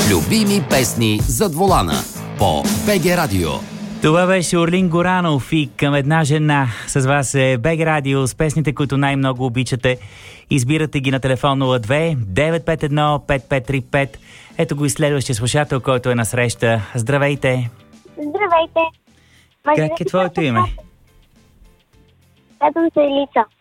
Любими песни зад волана по БГ Радио. Това беше Орлин Горанов и Към една жена. С вас е БГ Радио с песните, които най-много обичате. Избирате ги на телефон 02-951-5535. Ето го и следващия слушател, който е насреща. Здравейте! Здравейте! Как е твоето име? Казвам се Елица.